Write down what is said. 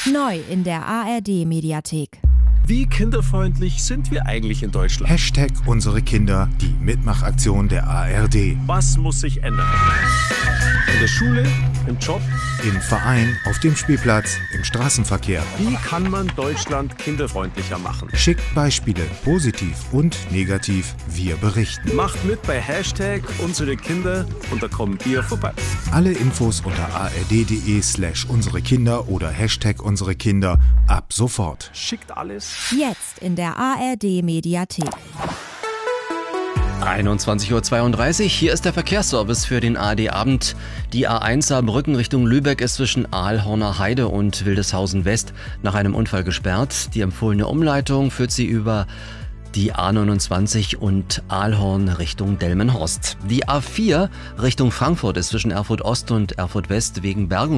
Neu in der ARD-Mediathek. Wie kinderfreundlich sind wir eigentlich in Deutschland? Hashtag unsere Kinder, die Mitmachaktion der ARD. Was muss sich ändern? In der Schule, im Job, im Verein, auf dem Spielplatz, im Straßenverkehr. Wie kann man Deutschland kinderfreundlicher machen? Schickt Beispiele, positiv und negativ, wir berichten. Macht mit bei Hashtag unsere Kinder und da kommen wir vorbei. Alle Infos unter ard.de/unsere Kinder oder Hashtag unsere Kinder ab sofort. Schickt alles. Jetzt in der ARD-Mediathek. 21:32 Uhr, hier ist der Verkehrsservice für den ARD-Abend. Die A1 Saarbrücken Richtung Lübeck ist zwischen Aalhorner Heide und Wildeshausen West nach einem Unfall gesperrt. Die empfohlene Umleitung führt sie über die A29 und Aalhorn Richtung Delmenhorst. Die A4 Richtung Frankfurt ist zwischen Erfurt Ost und Erfurt West wegen Bergung